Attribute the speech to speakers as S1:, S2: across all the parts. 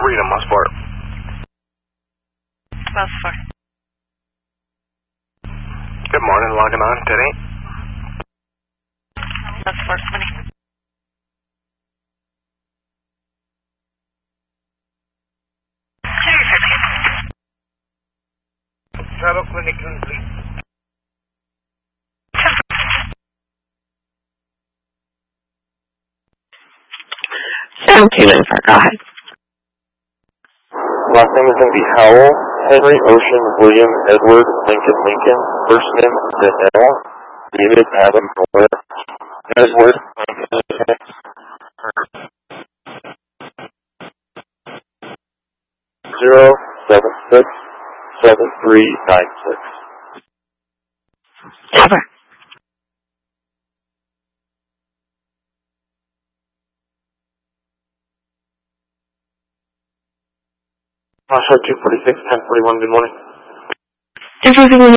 S1: Rita Mosport.
S2: Mosport.
S1: Good morning, logging on today.
S2: Mosport 20.
S1: Travel clinic complete.
S3: Sound 2 and 4, go ahead.
S4: Last name is going to be Howell, Henry, Ocean, William, Edward, Lincoln. First name, Danielle, David, Adam, Edward, 0767396.
S3: Cover.
S4: Oshawa 246, 1041, good morning.
S3: 1041.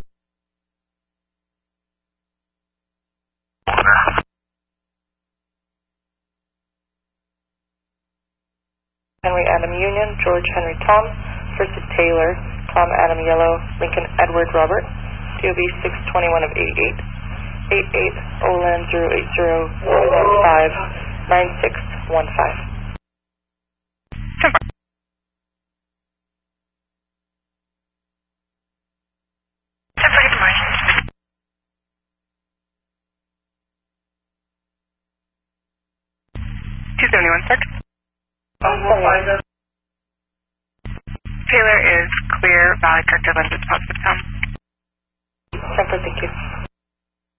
S2: Henry Adam Union, George Henry Tom, First Taylor, Tom Adam Yellow, Lincoln Edward Robert, DOB 621 of 88, 88, OLAN 080-215-9615. Taylor is clear, Valley Character Lens is positive. Thank you.